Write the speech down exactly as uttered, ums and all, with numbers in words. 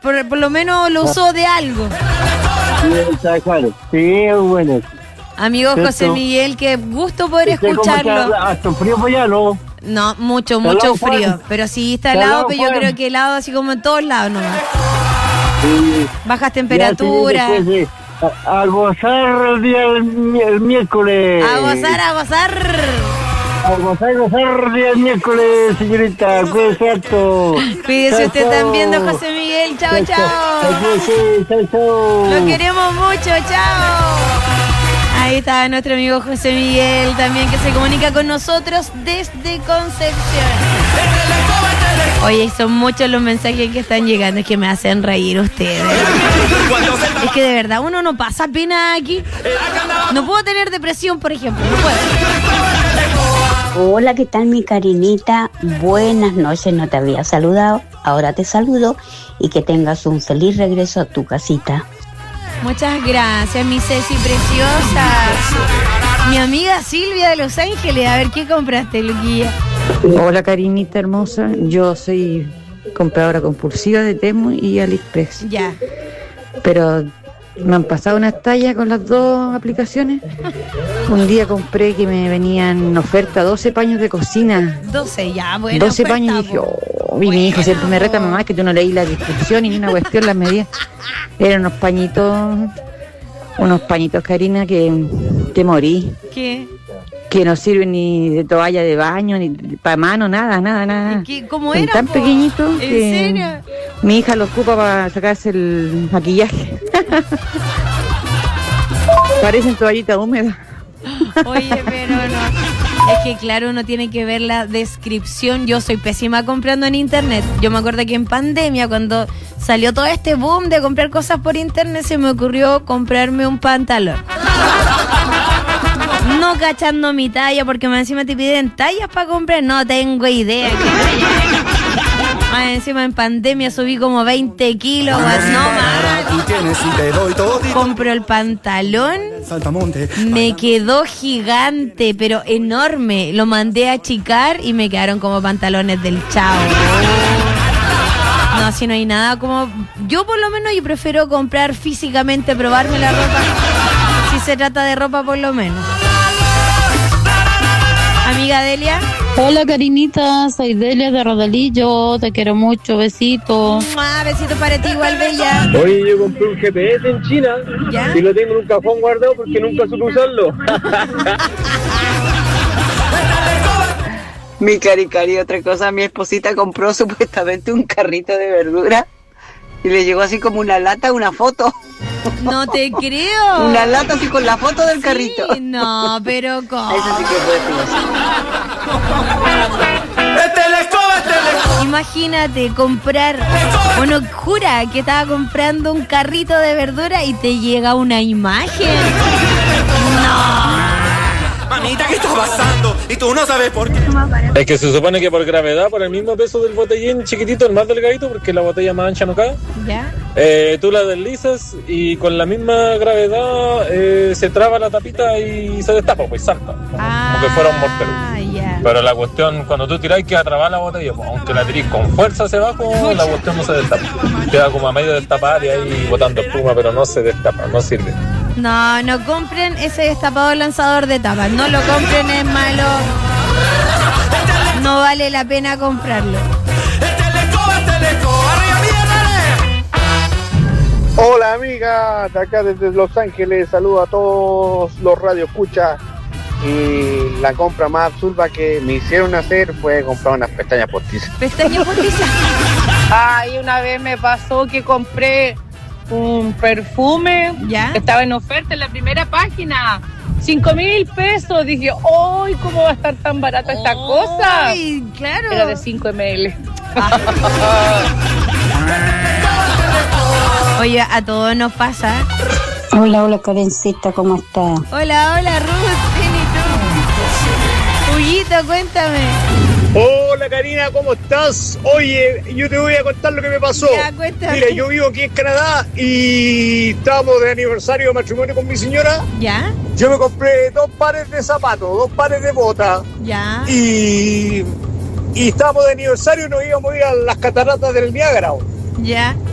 por, por lo menos lo usó de algo. Sí, está claro. Sí, es bueno. Amigo José Miguel, qué gusto poder escucharlo. ¿Hasta frío por allá, no? No, mucho, mucho frío. Pero sí está helado, pero yo creo que helado así como en todos lados nomás. Sí. Bajas temperaturas. Sí, sí, sí. A, a gozar el día del el miércoles. A gozar, a gozar. A gozar, a gozar el día del miércoles, señorita. Cuídese harto. Cuídese chao, usted chao. También, don José Miguel. Chao, chao. Chao, chao, chao. Lo queremos mucho, chao. Ahí está nuestro amigo José Miguel también, que se comunica con nosotros desde Concepción. Oye, son muchos los mensajes que están llegando, es que me hacen reír ustedes. Es que de verdad uno no pasa pena aquí. No puedo tener depresión, por ejemplo, no puedo. Hola, ¿qué tal mi Karinita? Buenas noches, no te había saludado, ahora te saludo y que tengas un feliz regreso a tu casita. Muchas gracias, mi Ceci preciosa. Mi amiga Silvia de Los Ángeles, a ver, ¿qué compraste, Luquilla? Hola, Karinita hermosa, yo soy compradora compulsiva de Temu y AliExpress. Ya. Pero me han pasado unas tallas con las dos aplicaciones. Un día compré que me venían en oferta doce paños de cocina. doce, ya, bueno. doce oferta, paños y dije, oh, y mi hijo siempre me reta, mamá, que tú no leí la descripción y ni una cuestión, las medidas. Eran unos pañitos, unos pañitos, Karina, que te morí. ¿Qué? Que no sirven ni de toalla de baño, ni para mano, nada, nada, nada. ¿Qué, ¿Cómo Son era? tan pequeñitos ¿En que serio? Mi hija los ocupa para sacarse el maquillaje. Parecen toallitas húmedas. Oye, pero no. Es que claro, uno tiene que ver la descripción. Yo soy pésima comprando en internet. Yo me acuerdo que en pandemia, cuando salió todo este boom de comprar cosas por internet, se me ocurrió comprarme un pantalón. No cachando mi talla, porque más encima te piden tallas para comprar. No tengo idea qué talla. Más encima en pandemia subí como veinte kilos. No más. Compro el pantalón. Me quedó gigante, pero enorme. Lo mandé a achicar y me quedaron como pantalones del Chavo. No, si no hay nada como... Yo por lo menos yo prefiero comprar físicamente, probarme la ropa. Si se trata de ropa por lo menos. Amiga Delia. Hola Karinita, soy Delia de Rodalillo, te quiero mucho, besitos. Ah, besitos para ti igual, bella. Oye, yo compré un G P S en China. ¿Ya? Y lo tengo en un cajón guardado porque nunca supe usarlo. Mi cari, cari, otra cosa, mi esposita compró supuestamente un carrito de verdura y le llegó así como una lata, una foto. No te creo. Una lata así con la foto del sí, carrito. No, pero ¿cómo? Eso sí que fue filoso. Imagínate comprar, bueno, jura que estaba comprando un carrito de verdura y te llega una imagen. No. Mamita, ¿qué está pasando? Y tú no sabes por qué. Es que se supone que por gravedad, por el mismo peso del botellín chiquitito, el más delgadito, porque la botella más ancha no cae, ¿ya? Eh, tú la deslizas y con la misma gravedad eh, se traba la tapita y se destapa, pues salta, Ah, como que fuera un mortero. Ya. Pero la cuestión, cuando tú tirás, queda trabada la botella, pues, aunque la tirís con fuerza hacia abajo, la cuestión no se destapa. Queda como a medio destapada y ahí botando espuma, pero no se destapa, no sirve. No, no compren ese destapador lanzador de tapas. No lo compren, es malo. No vale la pena comprarlo. Hola amiga, de acá desde Los Ángeles, saludo a todos los radioescuchas. Y la compra más absurda que me hicieron hacer fue comprar unas pestañas postizas. ¿Pestañas postizas? Ay, una vez me pasó que compré un perfume, ¿ya? Que estaba en oferta en la primera página. Cinco mil pesos. Dije, ¡ay, cómo va a estar tan barata esta oh, cosa! Claro. Era de cinco mililitros. Ah. Oye, a todos nos pasa. Hola, hola, Karencita, ¿cómo estás? Hola, hola, Ruth. Bien, ¿y tú? Huyito, cuéntame. Hola Karina, ¿cómo estás? Oye, yo te voy a contar lo que me pasó. Ya, cuéntame. Mira, yo vivo aquí en Canadá y estábamos de aniversario de matrimonio con mi señora. ¿Ya? Yo me compré dos pares de zapatos, dos pares de botas. ¿Ya? Y, y estábamos de aniversario y nos íbamos a ir a las cataratas del Niágara. ¿Ya?